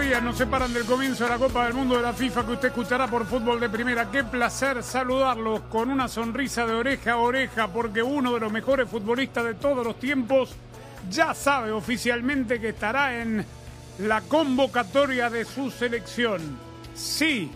días nos separan del comienzo de la Copa del Mundo de la FIFA que usted escuchará por Fútbol de Primera. Qué placer saludarlos con una sonrisa de oreja a oreja, porque uno de los mejores futbolistas de todos los tiempos ya sabe oficialmente que estará en la convocatoria de su selección. Sí,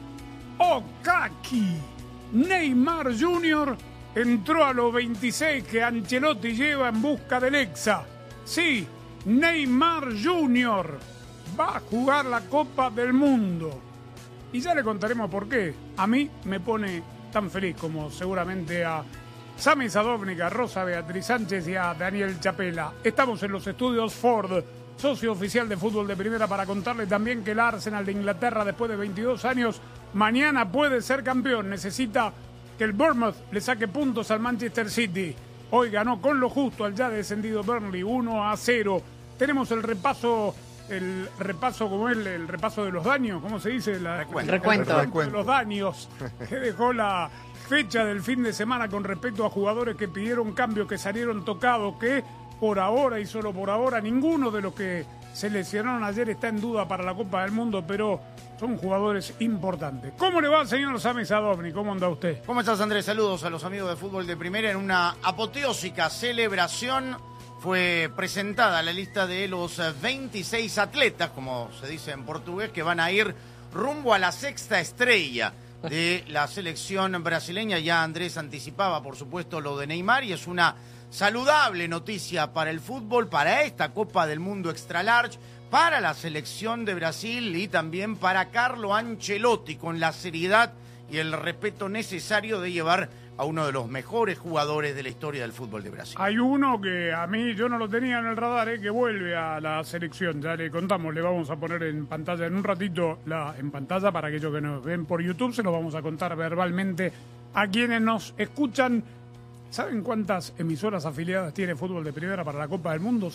Okaki, Neymar Jr. entró a los 26 que Ancelotti lleva en busca del Hexa. Sí, Neymar Jr. va a jugar la Copa del Mundo. Y ya le contaremos por qué. A mí me pone tan feliz como seguramente a Sami Sadovnik, a Rosa Beatriz Sánchez y a Daniel Chapela. Estamos en los estudios Ford, socio oficial de Fútbol de Primera, para contarle también que el Arsenal de Inglaterra, después de 22 años, mañana puede ser campeón. Necesita que el Bournemouth le saque puntos al Manchester City. Hoy ganó con lo justo al ya descendido Burnley 1-0. Tenemos el repaso como el repaso de los daños, ¿cómo se dice? El recuento de los daños que dejó la fecha del fin de semana con respecto a jugadores que pidieron cambio, que salieron tocados, que por ahora y solo por ahora ninguno de los que se lesionaron ayer está en duda para la Copa del Mundo, pero son jugadores importantes. ¿Cómo le va, señor Sami Sadovnik? ¿Cómo anda usted? ¿Cómo estás, Andrés? Saludos a los amigos de Fútbol de Primera. En una apoteósica celebración fue presentada la lista de los 26 atletas, como se dice en portugués, que van a ir rumbo a la sexta estrella de la selección brasileña. Ya Andrés anticipaba, por supuesto, lo de Neymar, y es una saludable noticia para el fútbol, para esta Copa del Mundo Extra Large, para la selección de Brasil y también para Carlo Ancelotti, con la seriedad y el respeto necesario de llevar a uno de los mejores jugadores de la historia del fútbol de Brasil. Hay uno que a mí yo no lo tenía en el radar, que vuelve a la selección. Ya le contamos, le vamos a poner en pantalla en un ratito, en pantalla para aquellos que nos ven por YouTube, se lo vamos a contar verbalmente a quienes nos escuchan. ¿Saben cuántas emisoras afiliadas tiene Fútbol de Primera para la Copa del Mundo?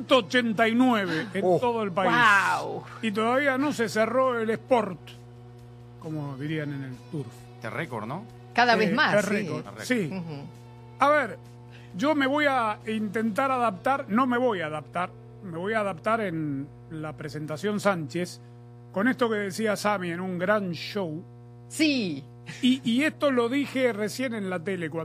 189 en todo el país. Wow. Y todavía no se cerró el sport, como dirían en el turf. Este récord, ¿no? Cada vez más, sí. Récord. Sí. A ver, yo me voy a intentar adaptar, me voy a adaptar en la presentación Sánchez, con esto que decía Sami en un gran show. Sí. Y esto lo dije recién en la tele,